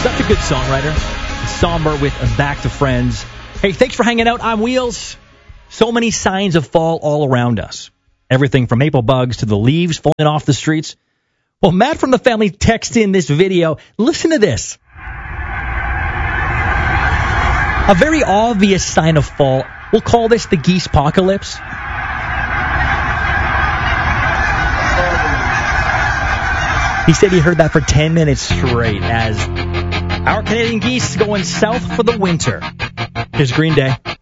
Such a good songwriter. Somber with Back to Friends. Hey, thanks for hanging out on Wheels. So many signs of fall all around us. Everything from maple bugs to the leaves falling off the streets. Well, Matt from the family texted in this video. Listen to this. A very obvious sign of fall. We'll call this the geese apocalypse. He said he heard that for 10 minutes straight as our Canadian geese going south for the winter. Here's Green Day.